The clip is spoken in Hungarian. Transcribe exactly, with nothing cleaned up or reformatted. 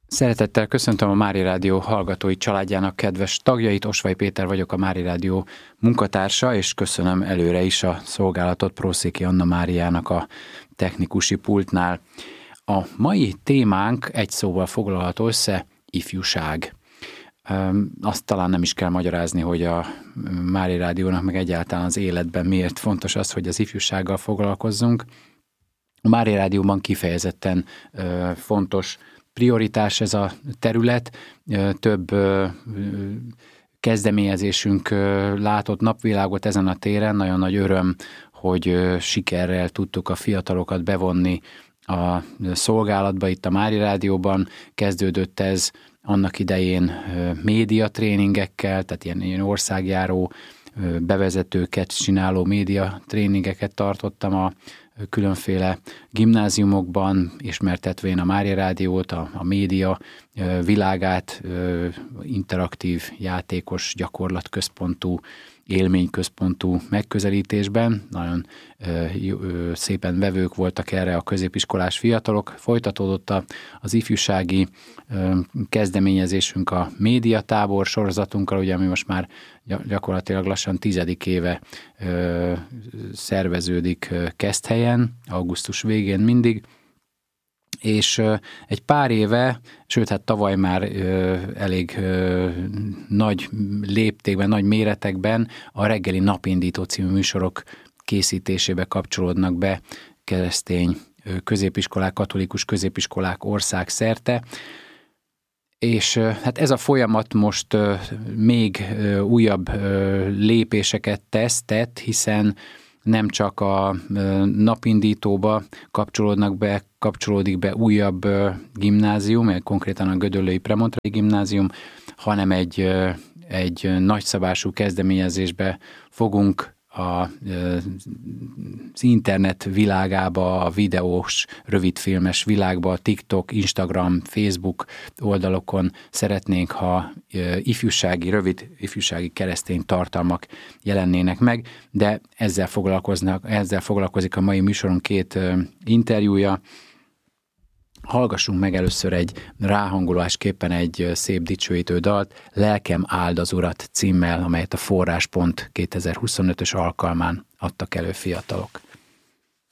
Szeretettel köszöntöm a Mári Rádió hallgatói családjának kedves tagjait. Osvay Péter vagyok, a Mári Rádió munkatársa, és köszönöm előre is a szolgálatot Prószéki Anna Máriának a technikusi pultnál. A mai témánk egy szóval foglalható össze: ifjúság. Azt talán nem is kell magyarázni, hogy a Mári Rádiónak meg egyáltalán az életben miért fontos az, hogy az ifjúsággal foglalkozzunk. A Mári Rádióban kifejezetten fontos prioritás ez a terület. Több kezdeményezésünk látott napvilágot ezen a téren. Nagyon nagy öröm, hogy sikerrel tudtuk a fiatalokat bevonni a szolgálatba itt a Mári Rádióban. Kezdődött ez annak idején médiatréningekkel, tehát ilyen, ilyen országjáró bevezetőket csináló médiatréningeket tartottam a különféle gimnáziumokban, ismertetvén a Mári Rádiót, a, a média világát, interaktív, játékos, gyakorlatközpontú, élményközpontú megközelítésben. Nagyon szépen vevők voltak erre a középiskolás fiatalok. Folytatódott az ifjúsági kezdeményezésünk a médiatábor sorozatunkkal, ugye, ami most már gyakorlatilag lassan tizedik éve szerveződik Keszthelyen, augusztus végén mindig, és egy pár éve, sőt, hát tavaly már elég nagy léptékben, nagy méretekben a reggeli napindító című műsorok készítésébe kapcsolódnak be keresztény középiskolák, katolikus középiskolák országszerte, és hát ez a folyamat most még újabb lépéseket tesz, tett, hiszen nem csak a napindítóba kapcsolódnak be, kapcsolódik be újabb gimnázium, konkrétan a Gödöllői Premontrai Gimnázium, hanem egy, egy nagyszabású kezdeményezésbe fogunk a, az internet világába, a videós, rövidfilmes világba, a TikTok, Instagram, Facebook oldalokon szeretnénk, ha ifjúsági, rövid ifjúsági keresztény tartalmak jelennének meg, de ezzel foglalkoznak, ezzel foglalkozik a mai műsorunk két interjúja. Hallgassunk meg először egy ráhangolásképpen egy szép dicsőítő dalt, Lelkem áld az Urat címmel, amelyet a Forráspont kétezer-huszonötös alkalmán adtak elő fiatalok.